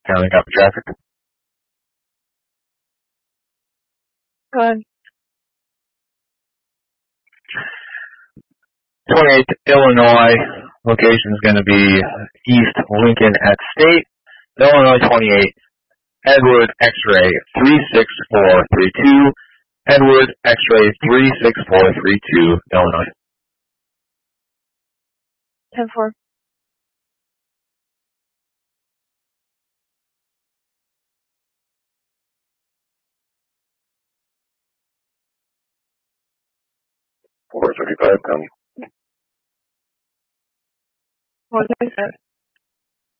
County copy traffic. Go ahead. 28th Illinois location is going to be East Lincoln at State. Illinois 28, Edward X-ray 36432. Edward X-ray 36432, Illinois. 10-4. County. What did I say?